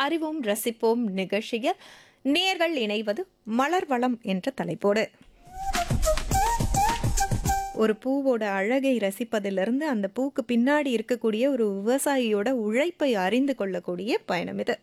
அறிவோம் ரசிப்போம் நிகழ்ச்சியில் நேர்கள் இணைவது மலர் வளம் என்ற தலைப்போடு. ஒரு பூவோட அழகை ரசிப்பதிலிருந்து அந்த பூக்கு பின்னாடி இருக்கக்கூடிய ஒரு விவசாயியோட உழைப்பை அறிந்து கொள்ளக்கூடிய பயணம் இது.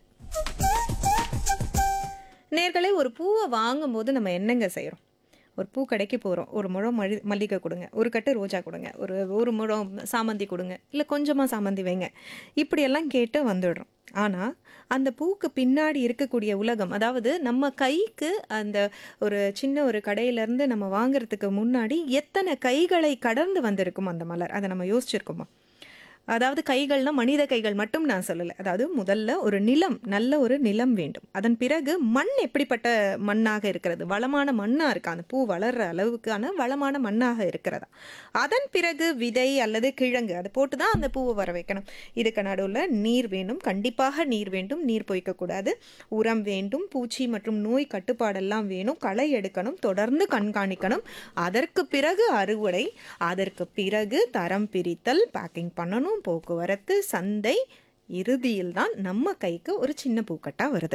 நேர்களே, ஒரு பூவை வாங்கும்போது நம்ம என்னங்க செய்கிறோம்? ஒரு பூ கடைக்கு போகிறோம், ஒரு முழம் மல்லிகை கொடுங்க, ஒரு கட்டு ரோஜா கொடுங்க, ஒரு ஒரு முழம் சாமந்தி கொடுங்க, இல்லை கொஞ்சமாக சாமந்தி வைங்க, இப்படியெல்லாம் கேட்டு வந்துடுறோம். ஆனால் அந்த பூக்கு பின்னாடி இருக்கக்கூடிய உலகம், அதாவது நம்ம கைக்கு அந்த ஒரு சின்ன ஒரு கடையிலேருந்து நம்ம வாங்குறதுக்கு முன்னாடி எத்தனை கைகளை கடந்து வந்திருக்கும் அந்த மலர், அதை நம்ம யோசிச்சிருக்கோமா? அதாவது கைகள்னா மனித கைகள் மட்டும் நான் சொல்லலை. அதாவது முதல்ல ஒரு நிலம், நல்ல ஒரு நிலம் வேண்டும். அதன் பிறகு மண் எப்படிப்பட்ட மண்ணாக இருக்கிறது, வளமான மண்ணாக இருக்கா, அந்த பூ வளர்கிற அளவுக்கான வளமான மண்ணாக இருக்கிறதா. அதன் பிறகு விதை அல்லது கிழங்கு அதை போட்டு தான் அந்த பூவை வர வைக்கணும். இதுக்கு நடுவில் நீர் வேணும், கண்டிப்பாக நீர் வேண்டும், நீர் பொய்க்கக்கூடாது, உரம் வேண்டும், பூச்சி மற்றும் நோய் கட்டுப்பாடெல்லாம் வேணும், களை எடுக்கணும், தொடர்ந்து கண்காணிக்கணும். அதற்கு பிறகு அறுவடை, அதற்கு பிறகு தரம் பிரித்தல், பேக்கிங் பண்ணணும், போக்குவரத்து, சந்தை, இறுதியில் தான் நம்ம கைக்கு ஒரு சின்ன பூக்கட்டா வருது.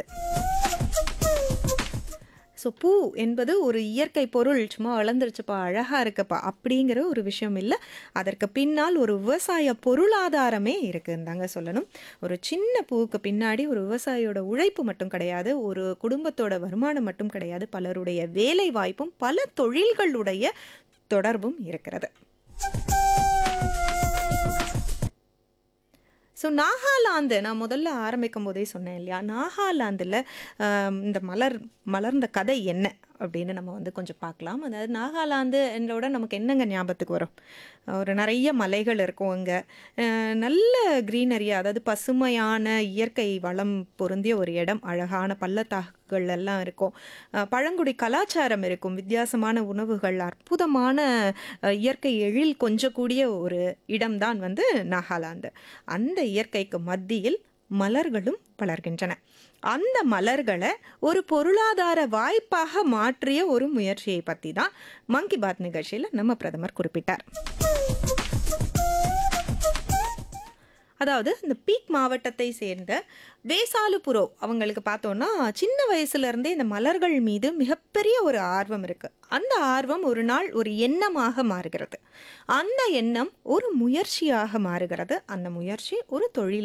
ஸோ பூ என்பது ஒரு இயற்கை பொருள், சும்மா வளர்ந்துருச்சுப்பா அழகாக இருக்குப்பா அப்படிங்கிற ஒரு விஷயம் இல்லை. அதற்கு பின்னால் ஒரு விவசாய பொருளாதாரமே இருக்குன்னு தாங்க சொல்லணும். ஒரு சின்ன பூவுக்கு பின்னாடி ஒரு விவசாயியோட உழைப்பு மட்டும் கிடையாது, ஒரு குடும்பத்தோட வருமானம் மட்டும் கிடையாது, பலருடைய வேலை வாய்ப்பும் பல தொழில்களுடைய தொடர்பும் இருக்கிறது. ஸோ நாகாலாந்து, நான் முதல்ல ஆரம்பிக்கும் போதே சொன்னேன் இல்லையா, நாகாலாந்தில் இந்த மலர்ந்த கதை என்ன அப்படின்னு நம்ம வந்து கொஞ்சம் பார்க்கலாம். அதாவது நாகாலாந்து என்றோட நமக்கு என்னங்க ஞாபகத்துக்கு வரும்? ஒரு நிறைய மலைகள் இருக்கும் அங்கே, நல்ல க்ரீனரி, அதாவது பசுமையான இயற்கை வளம் பொருந்திய ஒரு இடம், அழகான பள்ளத்தாக்குகள் எல்லாம் இருக்கும், பழங்குடி கலாச்சாரம் இருக்கும், வித்தியாசமான உணவுகள், அற்புதமான இயற்கை எழில் கொஞ்சக்கூடிய ஒரு இடம்தான் வந்து நாகாலாந்து. அந்த இயற்கைக்கு மத்தியில் மலர்களும் வளர்கின்றன. அந்த மலர்களை ஒரு பொருளாதார வாய்ப்பாக மாற்றிய ஒரு முயற்சியை பற்றி தான் மன் கி பாத் நிகழ்ச்சியில் நம்ம பிரதமர் குறிப்பிட்டார். அதாவது இந்த பீக் மாவட்டத்தை சேர்ந்த வேசாலுபுரோ அவங்களுக்கு பார்த்தோன்னா சின்ன வயசுலேருந்தே இந்த மலர்கள் மீது மிகப்பெரிய ஒரு ஆர்வம் இருக்குது. அந்த ஆர்வம் ஒரு நாள் ஒரு எண்ணமாக மாறுகிறது, அந்த எண்ணம் ஒரு முயற்சியாக மாறுகிறது, அந்த முயற்சி ஒரு தொழில்